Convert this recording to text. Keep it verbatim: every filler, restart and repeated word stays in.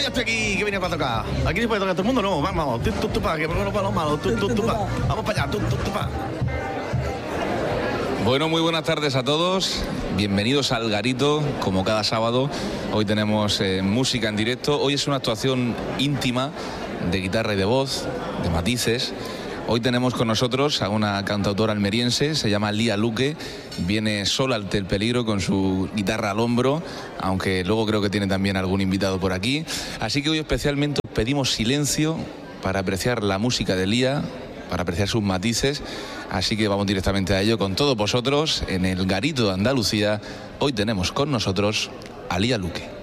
ya estoy aquí, que viene para tocar. Aquí se puede tocar todo el mundo, no, vamos, tú, tú, tú, pa, que por no para los malos, tú, tú, tú, pa. Vamos para allá, tú, tú, tú, pa. Bueno, muy buenas tardes a todos. Bienvenidos al Garito, como cada sábado. Hoy tenemos eh, música en directo. Hoy es una actuación íntima de guitarra y de voz, de matices. Hoy tenemos con nosotros a una cantautora almeriense, se llama Lía Luque. Viene sola ante el peligro con su guitarra al hombro, aunque luego creo que tiene también algún invitado por aquí. Así que hoy especialmente pedimos silencio para apreciar la música de Lía, para apreciar sus matices. Así que vamos directamente a ello con todos vosotros en el Garito de Andalucía. Hoy tenemos con nosotros a Lía Luque.